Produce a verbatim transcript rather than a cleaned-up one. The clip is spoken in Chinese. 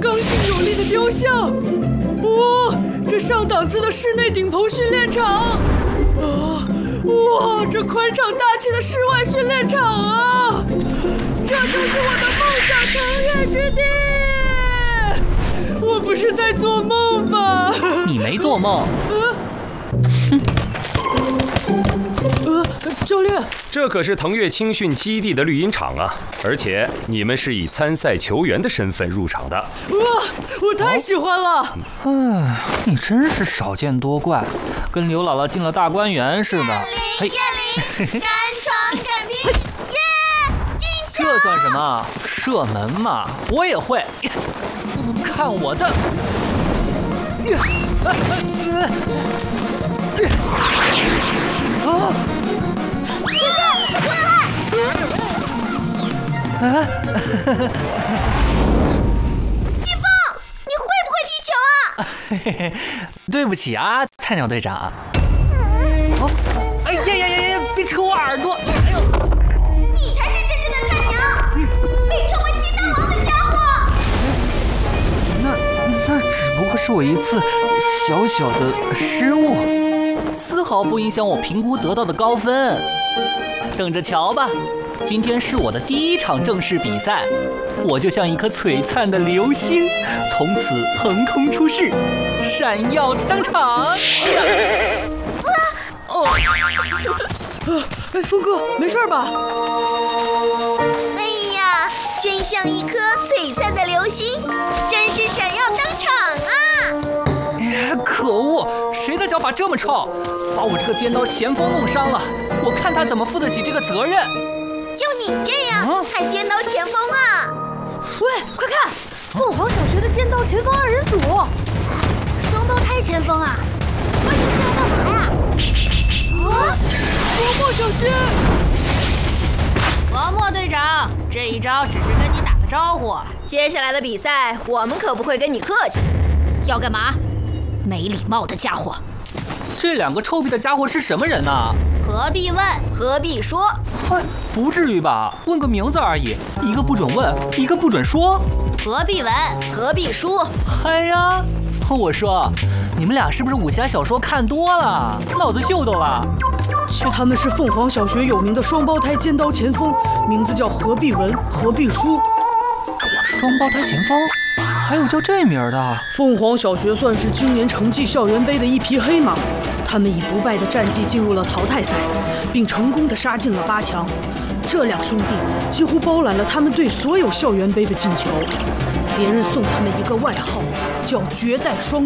刚劲有力的雕像。哇，这上档次的室内顶棚训练场。啊，哇，这宽敞大气的室外训练场啊！这就是我的梦想腾跃之地。我不是在做梦吧？ 你没做梦。 呃，呃，教练， 这可是腾跃青训基地的绿茵场啊！而且你们是以参赛球员的身份入场的。 哇，我太喜欢了！ 哎，你真是少见多怪，跟刘姥姥进了大观园似的。 嘿，站床站平，耶！进球！ 这算什么？射门嘛，我也会。看我的！啊！啊！ 季风，你会不会踢球啊？ 嘿嘿嘿，对不起啊，菜鸟队长。哦，哎呀呀呀呀！别扯我耳朵！哎呦， 你才是真正的菜鸟，被称为鸡蛋王的家伙。 那那只不过是我一次小小的失误，丝毫不影响我评估得到的高分。等着瞧吧，今天是我的第一场正式比赛，我就像一颗璀璨的流星，从此横空出世，闪耀登场。 哦，哎，峰哥，没事吧？ 哎呀，真像一颗璀璨的流星，真是闪耀登场啊！ 哎，可恶，谁的脚法这么臭，把我这个尖刀前锋弄伤了，我看他怎么负得起这个责任。 就你这样，啊、还尖刀前锋啊！ 喂，快看，凤凰小学的尖刀前锋二人组，双胞胎前锋啊！我你是要干嘛呀？ 啊！伯莫小心！ 伯莫队长，这一招只是跟你打个招呼， 接下来的比赛我们可不会跟你客气。 要干嘛？没礼貌的家伙！ 这两个臭屁的家伙是什么人呢？ 何必问？ 何必说？ 哎，不至于吧？问个名字而已，一个不准问，一个不准说。 何必问？ 何必说？ 哎呀，我说，你们俩是不是武侠小说看多了，脑子秀逗了？ 他们是凤凰小学有名的双胞胎尖刀前锋，名字叫何必文、何必书。 双胞胎前锋？还有叫这名的？ 凤凰小学算是今年成绩校园杯的一匹黑马，他们以不败的战绩进入了淘汰赛，并成功地杀进了八强。这两兄弟几乎包揽了他们队所有校园杯的进球，别人送他们一个外号，叫绝代双